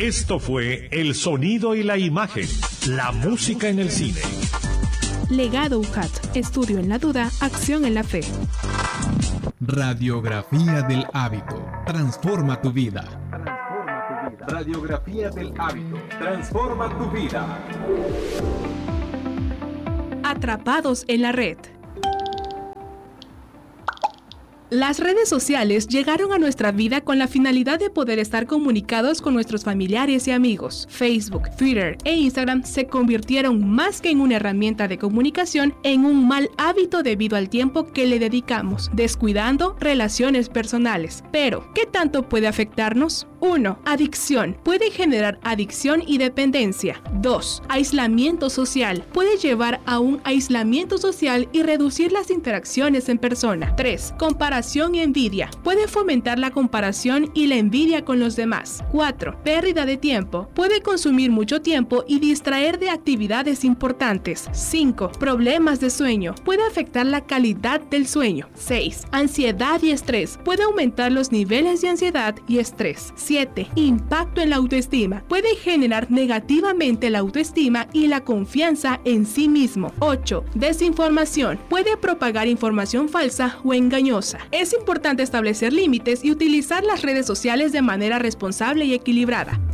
Esto fue El Sonido y la Imagen, la música en el cine. Legado UJAT, estudio en la duda, acción en la fe. Radiografía del hábito, transforma tu vida. Radiografía del hábito, transforma tu vida. Atrapados en la red. Las redes sociales llegaron a nuestra vida con la finalidad de poder estar comunicados con nuestros familiares y amigos. Facebook, Twitter e Instagram se convirtieron más que en una herramienta de comunicación en un mal hábito debido al tiempo que le dedicamos, descuidando relaciones personales. Pero, ¿qué tanto puede afectarnos? 1. Adicción. Puede generar adicción y dependencia. 2. Aislamiento social. Puede llevar a un aislamiento social y reducir las interacciones en persona. 3. Comparación y envidia. Puede fomentar la comparación y la envidia con los demás. 4. Pérdida de tiempo. Puede consumir mucho tiempo y distraer de actividades importantes. 5. Problemas de sueño. Puede afectar la calidad del sueño. 6. Ansiedad y estrés. Puede aumentar los niveles de ansiedad y estrés. 7. Impacto en la autoestima. Puede generar negativamente la autoestima y la confianza en sí mismo. 8. Desinformación. Puede propagar información falsa o engañosa. Es importante establecer límites y utilizar las redes sociales de manera responsable y equilibrada.